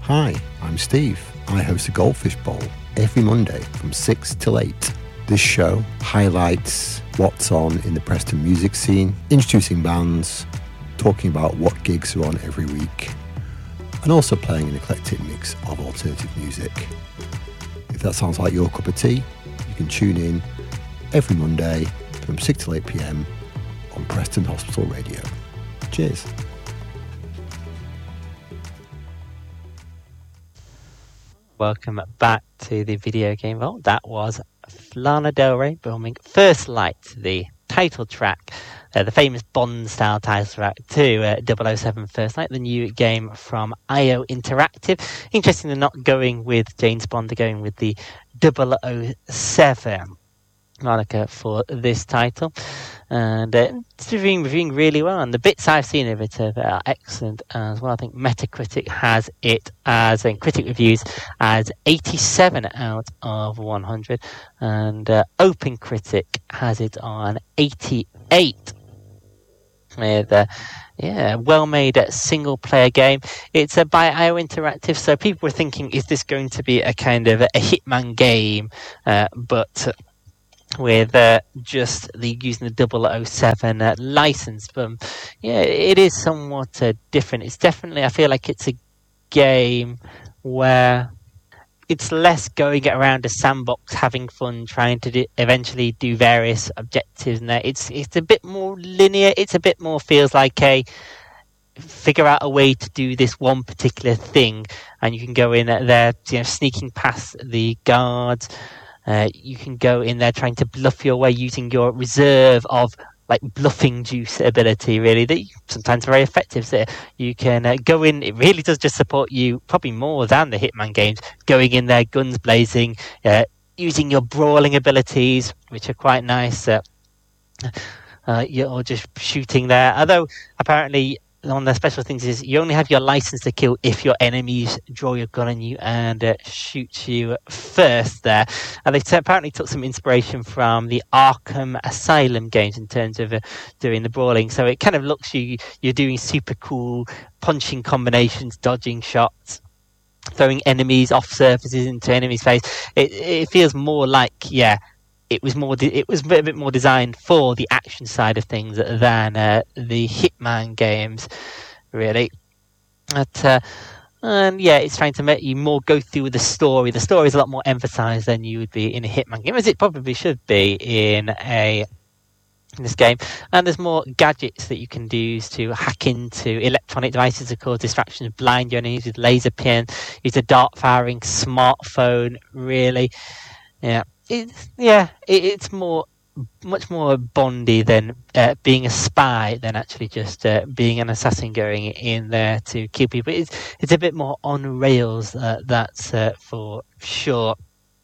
Hi, I'm Steve. I host a Goldfish Bowl every Monday from 6 till 8. This show highlights what's on in the Preston music scene, introducing bands, talking about what gigs are on every week, and also playing an eclectic mix of alternative music. If that sounds like your cup of tea, you can tune in every Monday from 6 till 8 p.m. on Preston Hospital Radio. Cheers. Welcome back to the Video Game Vault. That was Lana Del Rey performing First Light, the title track, the famous Bond-style title track to 007 First Light, the new game from IO Interactive. Interesting, they're not going with James Bond, they're going with the 007 moniker for this title. And it's reviewing really well, and the bits I've seen of it are excellent as well. I think Metacritic has it as, in critic reviews, as 87 out of 100, and OpenCritic has it on 88. With a well-made single-player game. It's by IO Interactive, so people were thinking, is this going to be a kind of a Hitman game, but with just using the 007 license. But yeah, it is somewhat different. It's definitely, I feel like it's a game where it's less going around a sandbox, having fun, trying to eventually do various objectives. And it's a bit more linear. It's a bit more feels like a figure out a way to do this one particular thing, and you can go in there, sneaking past the guards. You can go in there trying to bluff your way using your reserve of bluffing juice ability, really, that sometimes very effective. So you can go in, it really does just support you, probably more than the Hitman games, going in there, guns blazing, using your brawling abilities, which are quite nice. You're just shooting there. Although, apparently, one of the special things is you only have your license to kill if your enemies draw your gun on you and shoot you first there. And they apparently took some inspiration from the Arkham Asylum games in terms of doing the brawling. So it kind of looks you're doing super cool punching combinations, dodging shots, throwing enemies off surfaces into enemies' face. It feels more like, it was a bit more designed for the action side of things than the Hitman games, really. And it's trying to make you more go through the story. The story is a lot more emphasized than you would be in a Hitman game, as it probably should be in this game. And there's more gadgets that you can use to hack into electronic devices to cause distractions, blind your enemies with laser pin, use a dart firing smartphone, really. It's much more Bondy than being a spy than actually just being an assassin going in there to kill people. It's a bit more on rails, that's for sure.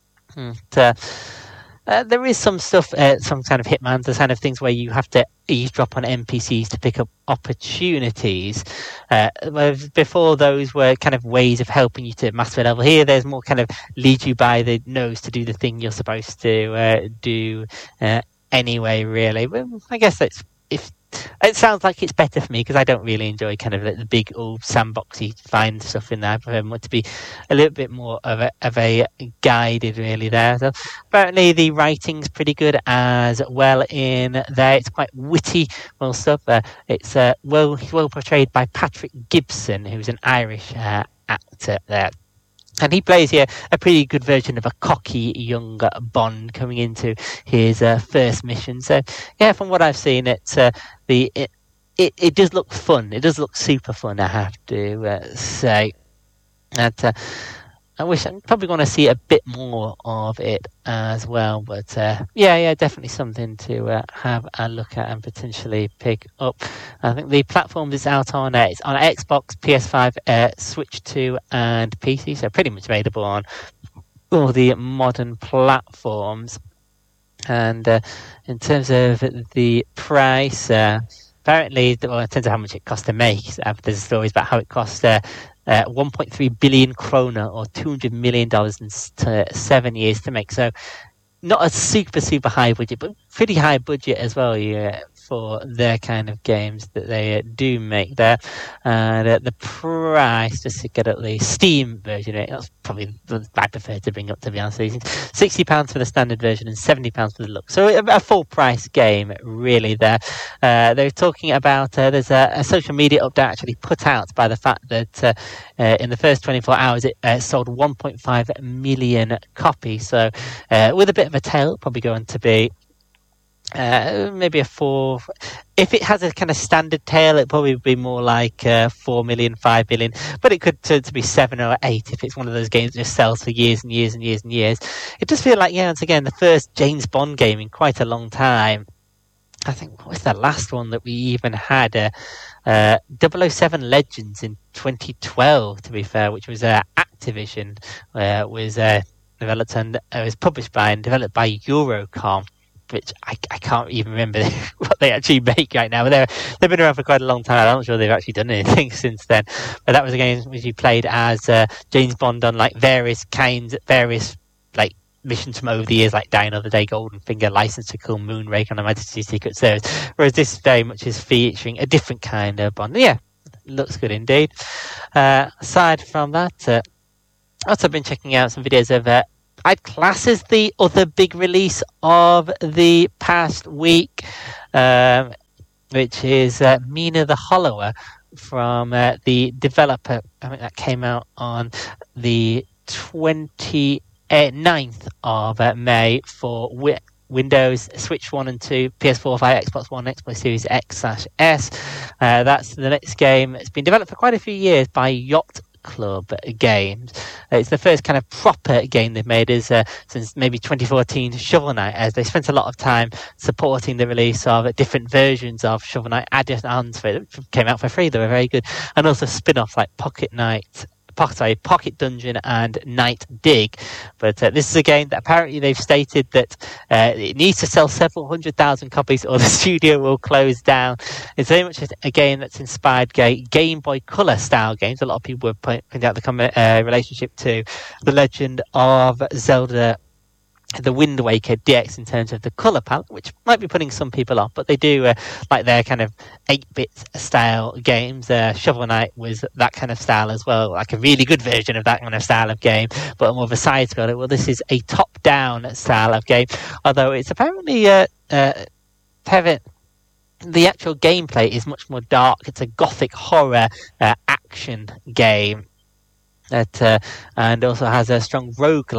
There is some stuff, some kind of Hitman, the kind of things where you have to eavesdrop on NPCs to pick up opportunities. Before, those were kind of ways of helping you to master a level. Here, there's more kind of lead you by the nose to do the thing you're supposed to do anyway, really. But I guess it sounds like it's better for me because I don't really enjoy kind of the big old sandboxy find stuff in there. I prefer it to be a little bit more of a guided, really, there. So apparently the writing's pretty good as well in there. It's quite witty, stuff. It's well portrayed by Patrick Gibson, who's an Irish actor there. And he plays here a pretty good version of a cocky young Bond coming into his first mission. So, from what I've seen, it does look fun. It does look super fun, I have to say. And I wish I probably want to see a bit more of it as well. But definitely something to have a look at and potentially pick up. I think the platform is out on it's on Xbox, PS5, Switch 2, and PC. So pretty much available on all the modern platforms. And in terms of the price, apparently, in terms of how much it costs to make, there's stories about how it costs 1.3 billion kroner or $200 million in 7 years to make. So not a super high budget, but pretty high budget as well. for their kind of games that they do make there. And the price, just to get at the Steam version, that's probably what I prefer to bring up, to be honest with you. £60 for the standard version and £70 for the deluxe. So a full price game, really, there. They're talking about, there's a social media update actually put out by the fact that in the first 24 hours it sold 1.5 million copies. So with a bit of a tail, probably going to be maybe a 4. If it has a kind of standard tail, it'd probably be more like 4 million, 5 million. But it could turn to be 7 or 8 if it's one of those games that just sells for years and years and years and years. It does feel like, once again, the first James Bond game in quite a long time. I think, what was the last one that we even had? 007 Legends in 2012, to be fair, which was Activision, was developed and was published by and developed by Eurocom, which I can't even remember what they actually make right now. But they've been around for quite a long time. I'm not sure they've actually done anything since then. But that was a game which you played as James Bond on like various like missions from over the years, like Die Another Day, Golden Finger, License to Kill, Moonraker, and Majesty's Secret Service. Whereas this very much is featuring a different kind of Bond. Yeah, looks good indeed. Aside from that, also been checking out some videos of I'd class as the other big release of the past week, which is Mina the Hollower from the developer. I think that came out on the 29th of May for Windows, Switch 1 and 2, PS4, 5, Xbox One, Xbox Series X/S. That's the next game. It's been developed for quite a few years by Yacht Club Games. It's the first kind of proper game they've made since maybe 2014 Shovel Knight, as they spent a lot of time supporting the release of different versions of Shovel Knight add-ons for it, which came out for free. They were very good, and also spin-offs like Pocket Dungeon and Night Dig. But this is a game that apparently they've stated that it needs to sell several 100,000 copies or the studio will close down. It's very much a game that's inspired Game Boy Color style games. A lot of people were pointing out the relationship to The Legend of Zelda The Wind Waker DX in terms of the colour palette, which might be putting some people off, but they do like their kind of 8-bit style games. Shovel Knight was that kind of style as well, like a really good version of that kind of style of game, but more of a side scroller. Well, this is a top-down style of game, although it's apparently the actual gameplay is much more dark. It's a gothic horror action game. And also has a strong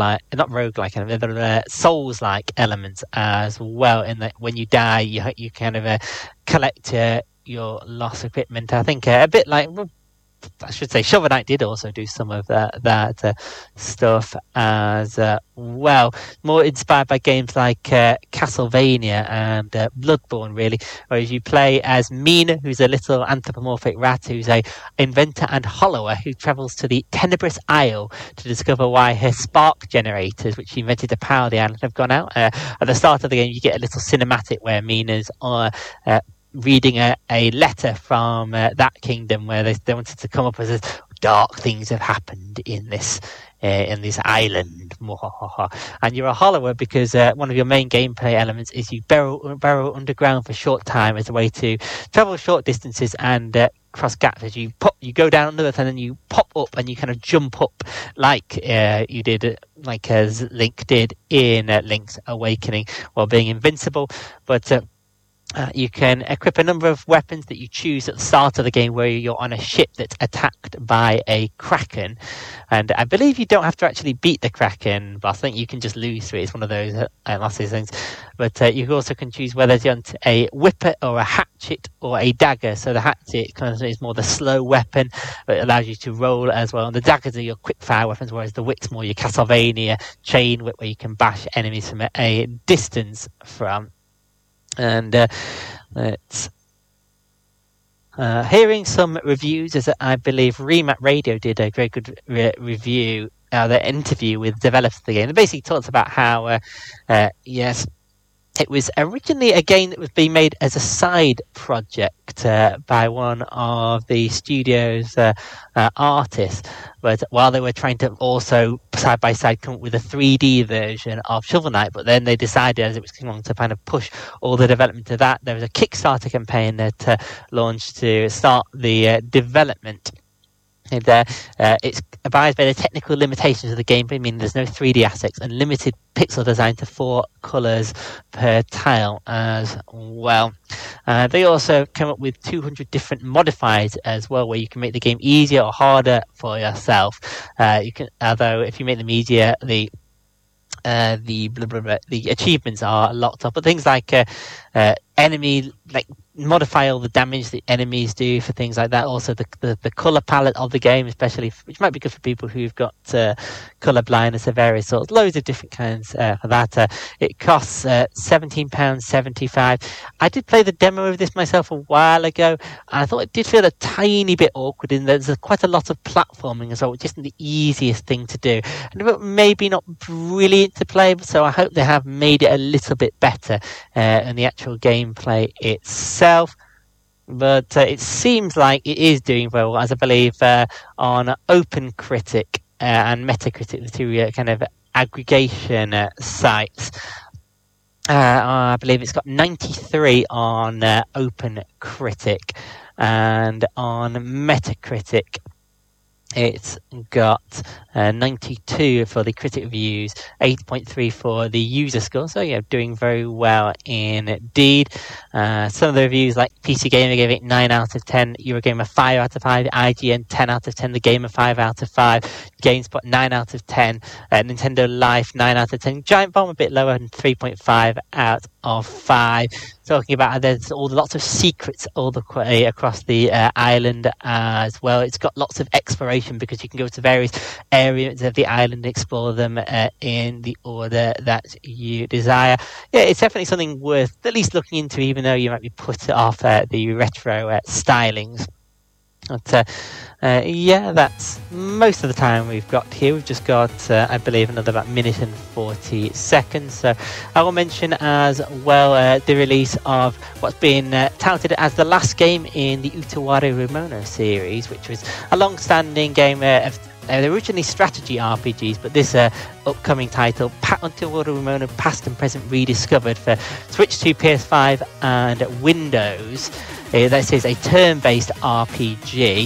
Souls-like elements as well, in that when you die, you kind of collect your lost equipment. I think a bit like, I should say, Shovel Knight did also do some of that stuff as well. More inspired by games like Castlevania and Bloodborne, really, whereas you play as Mina, who's a little anthropomorphic rat who's a inventor and hollower who travels to the Tenebrous Isle to discover why her spark generators, which she invented to power the island, have gone out. At the start of the game, you get a little cinematic where Mina's reading a letter from that kingdom where they wanted to come up with dark things have happened in this island. And you're a hollower because one of your main gameplay elements is you burrow underground for a short time as a way to travel short distances and cross gaps. As you go down under the earth and then you pop up and you kind of jump up like you did, like as Link did in Link's Awakening, while being invincible. But you can equip a number of weapons that you choose at the start of the game where you're on a ship that's attacked by a kraken. And I believe you don't have to actually beat the kraken, but I think you can just lose to it. It's one of those massive things. But you also can choose whether you want a whippet or a hatchet or a dagger. So the hatchet kind of is more the slow weapon, but it allows you to roll as well. And the daggers are your quick fire weapons, whereas the whip's more your Castlevania chain whip, where you can bash enemies from a distance from. And hearing some reviews, as I believe Remat Radio did a very good review, their interview with developers of the game. They basically talked about how, yes, It was originally a game that was being made as a side project by one of the studio's artists, but while they were trying to also side by side come up with a 3D version of Shovel Knight, but then they decided as it was coming along to kind of push all the development of that, there was a Kickstarter campaign that launched to start the development. And, it's abides by the technical limitations of the gameplay, meaning there's no 3D assets and limited pixel design to 4 colours per tile as well. They also come up with 200 different modifiers as well, where you can make the game easier or harder for yourself. Although if you make them easier, the achievements are a lot tougher. Things like enemy, like modify all the damage the enemies do for things like that. Also the color palette of the game, especially, which might be good for people who've got color blindness of various sorts. Loads of different kinds for that. It costs £17.75. I did play the demo of this myself a while ago, and I thought it did feel a tiny bit awkward in that there's quite a lot of platforming as well, which isn't the easiest thing to do, and maybe not brilliant to play, so I hope they have made it a little bit better in the actual gameplay itself. But it seems like it is doing very well, as I believe on OpenCritic and Metacritic, the two kind of aggregation sites. I believe it's got 93 on OpenCritic, and on Metacritic it's got 92 for the critic reviews, 8.3 for the user score. So yeah, doing very well indeed. Some of the reviews, like PC Gamer gave it 9 out of 10, Eurogamer 5 out of 5, IGN 10 out of 10, The Gamer 5 out of 5, GameSpot 9 out of 10, Nintendo Life 9 out of 10, Giant Bomb a bit lower, and 3.5 out of 5. Talking about how there's lots of secrets all the way across the island as well. It's got lots of exploration because you can go to various areas of the island and explore them in the order that you desire. Yeah, it's definitely something worth at least looking into, even though you might be put off the retro stylings. But yeah, that's most of the time we've got here. We've just got, I believe, another about minute and 40 seconds. So I will mention as well the release of what's been touted as the last game in the Utawari Ramono series, which was a long-standing game of originally strategy RPGs, but this upcoming title, Utawari Ramono Past and Present Rediscovered, for Switch 2, PS5 and Windows. This is a turn-based RPG.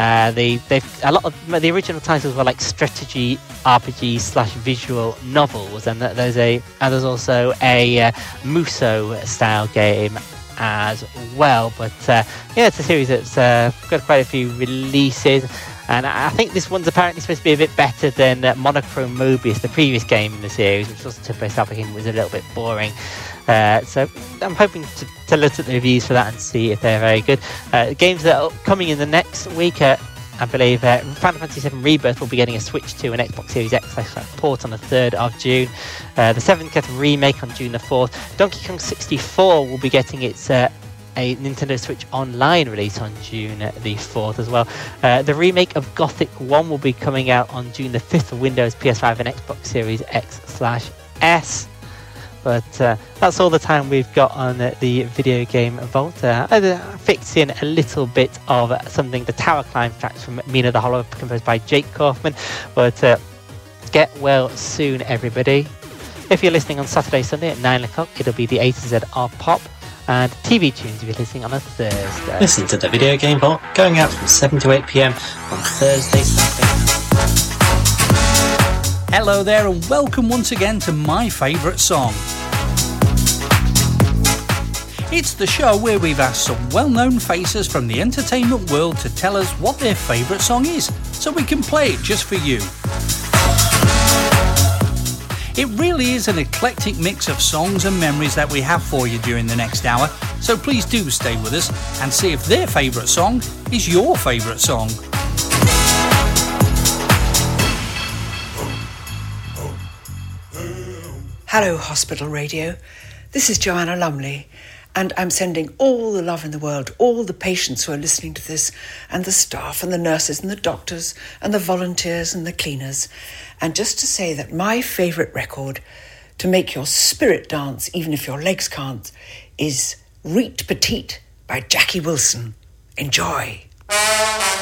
A lot of the original titles were like strategy RPGs / visual novels, and there's also a Muso-style game as well. But yeah, it's a series that's got quite a few releases. And I think this one's apparently supposed to be a bit better than Monochrome Mobius, the previous game in the series, which also took place after it was a little bit boring. So I'm hoping to look at the reviews for that and see if they're very good. Games that are coming in the next week, I believe Final Fantasy VII Rebirth will be getting a Switch 2 and Xbox Series X port on the 3rd of June. The 7th remake on June the 4th. Donkey Kong 64 will be getting its a Nintendo Switch Online release on June the 4th as well. The remake of Gothic 1 will be coming out on June the 5th for Windows, PS5 and Xbox Series X/S. But that's all the time we've got on the Video Game Vault. I fixed in a little bit of something, the Tower Climb tracks from Mina the Hollow, composed by Jake Kaufman. But get well soon, everybody. If you're listening on Saturday, Sunday at 9 o'clock, it'll be the A to Z of Pop and TV tunes if you're listening on a Thursday. Listen to the Video Game Vault, going out from 7 to 8 p.m. on Thursday, Saturday. Hello there, and welcome once again to My Favourite Song. It's the show where we've asked some well-known faces from the entertainment world to tell us what their favourite song is, so we can play it just for you. It really is an eclectic mix of songs and memories that we have for you during the next hour, so please do stay with us and see if their favourite song is your favourite song. Hello, Hospital Radio. This is Joanna Lumley, and I'm sending all the love in the world, all the patients who are listening to this, and the staff and the nurses and the doctors and the volunteers and the cleaners. And just to say that my favourite record to make your spirit dance even if your legs can't is Reet Petite by Jackie Wilson. Enjoy.